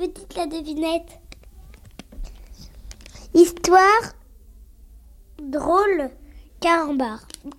petite la devinette. Histoire drôle, carambar.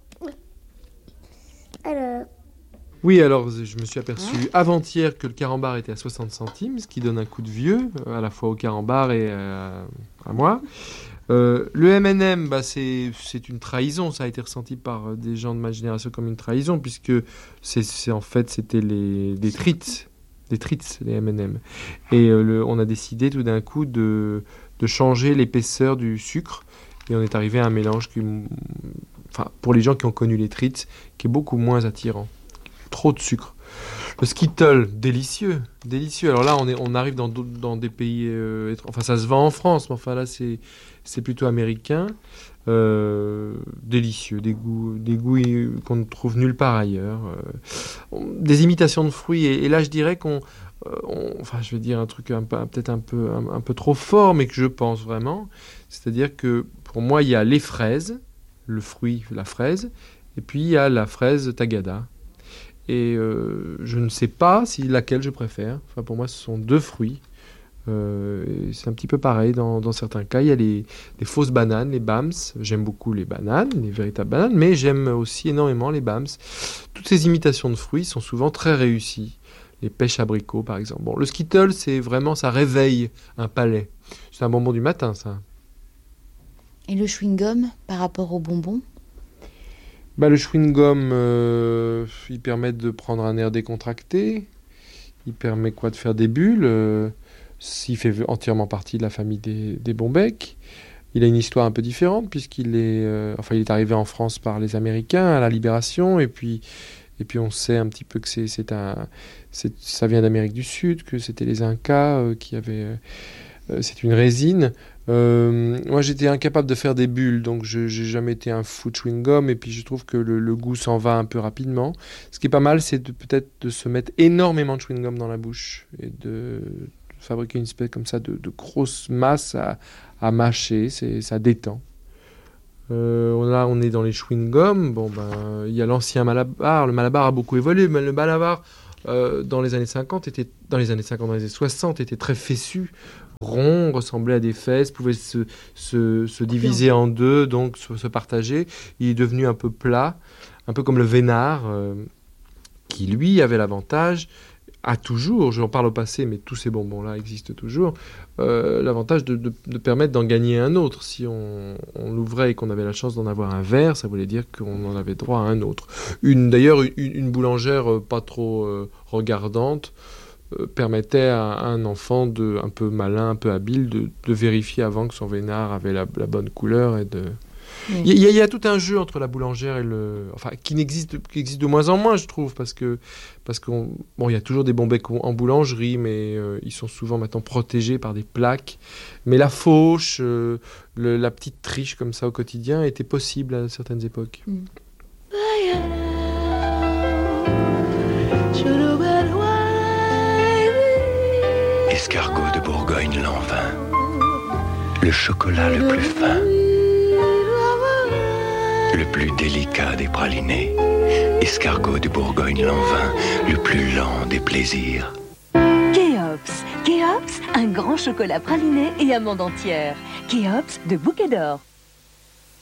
Alors. Oui, alors je me suis aperçu avant-hier que le carambar était à 60 centimes, ce qui donne un coup de vieux, à la fois au carambar et à moi. Le M&M, c'est une trahison, ça a été ressenti par des gens de ma génération comme une trahison, puisque en fait c'était des treats, les M&M. Et on a décidé tout d'un coup de changer l'épaisseur du sucre, et on est arrivé à un mélange pour les gens qui ont connu les treats, qui est beaucoup moins attirant. Trop de sucre. Le Skittle, délicieux. Alors là, on arrive dans des pays... enfin, ça se vend en France, mais enfin là, c'est plutôt américain. Délicieux, des goûts qu'on ne trouve nulle part ailleurs. Des imitations de fruits. Et là, je dirais je vais dire un truc peut-être un peu trop fort, mais que je pense vraiment. C'est-à-dire que, pour moi, il y a les fraises, le fruit, la fraise, et puis il y a la fraise tagada. Et je ne sais pas laquelle je préfère. Enfin, pour moi, ce sont deux fruits. C'est un petit peu pareil dans certains cas. Il y a les fausses bananes, les bams. J'aime beaucoup les bananes, les véritables bananes, mais j'aime aussi énormément les bams. Toutes ces imitations de fruits sont souvent très réussies. Les pêches abricots, par exemple. Bon, le Skittle, c'est vraiment, ça réveille un palais. C'est un bonbon du matin, ça. Et le chewing-gum par rapport au bonbon ? Le chewing-gum, il permet de prendre un air décontracté. Il permet de faire des bulles. Il fait entièrement partie de la famille des Bombec. Il a une histoire un peu différente puisqu'il est, il est arrivé en France par les Américains à la Libération. Et puis on sait un petit peu que ça vient d'Amérique du Sud, que c'était les Incas qui avaient... c'est une résine. Moi, j'étais incapable de faire des bulles, donc je n'ai jamais été un fou de chewing-gum, et puis je trouve que le goût s'en va un peu rapidement. Ce qui est pas mal, c'est peut-être de se mettre énormément de chewing-gum dans la bouche, et de fabriquer une espèce comme ça de grosse masse à mâcher, ça détend. Là, on est dans les chewing-gums. Il y a l'ancien Malabar. Le Malabar a beaucoup évolué, mais le Malabar, dans les années 60, était très fessu, rond, ressemblait à des fesses, pouvait se diviser en deux, donc se partager. Il est devenu un peu plat, un peu comme le Vénard, qui lui avait l'avantage, a toujours, j'en parle au passé, mais tous ces bonbons-là existent toujours, l'avantage de permettre d'en gagner un autre. Si on l'ouvrait et qu'on avait la chance d'en avoir un verre, ça voulait dire qu'on en avait droit à un autre. D'ailleurs, une boulangère pas trop regardante permettait à un enfant un peu malin, un peu habile, de vérifier avant que son Vénard avait la bonne couleur et de... Oui. Il y a tout un jeu entre la boulangère et qui existe de moins en moins, je trouve, parce que il y a toujours des Bombec en boulangerie, mais ils sont souvent maintenant protégés par des plaques. Mais la fauche, la petite triche comme ça au quotidien était possible à certaines époques. Escargot de Bourgogne l'an 20, le chocolat le plus fin, le plus délicat des pralinés. Escargot de Bourgogne l'an 20, le plus lent des plaisirs. Kéops, un grand chocolat praliné et amande entière. Kéops de Bouquet d'Or.